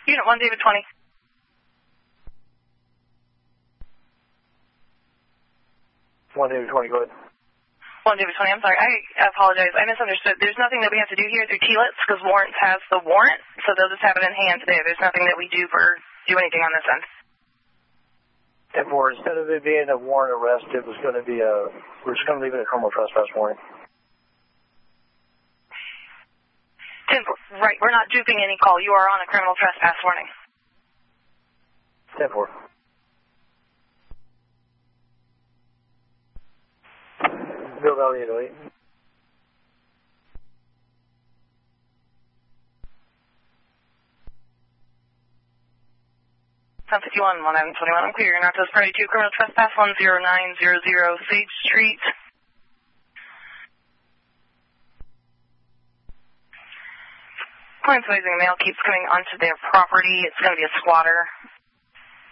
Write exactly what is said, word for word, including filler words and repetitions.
Unit one, David twenty. one David twenty, go ahead. one David twenty, I'm sorry. I apologize. I misunderstood. There's nothing that we have to do here through T L I T S because Warrants has the warrant, so they'll just have it in hand today. There's nothing that we do for do anything on this end. ten four, instead of it being a warrant arrest, it was going to be a, we're just going to leave it a criminal trespass warrant. ten four, right. We're not duping any call. You are on a criminal trespass warning. ten four. Bill Valley eight oh eight. ten fifty-one, one nine twenty-one, I'm clear. You're not to Friday two, criminal trespass, one zero nine zero zero Sage Street. Client's raising a male keeps coming onto their property. It's going to be a squatter.